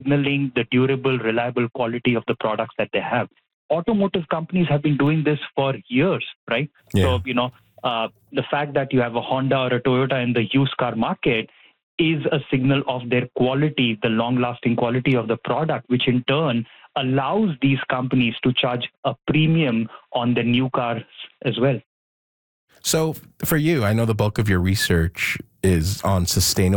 signaling the durable, reliable quality of the products that they have. Automotive companies have been doing this for years, right? Yeah. So, the fact that you have a Honda or a Toyota in the used car market is a signal of their quality, the long-lasting quality of the product, which in turn allows these companies to charge a premium on the new cars as well. So for you, I know the bulk of your research is on sustainable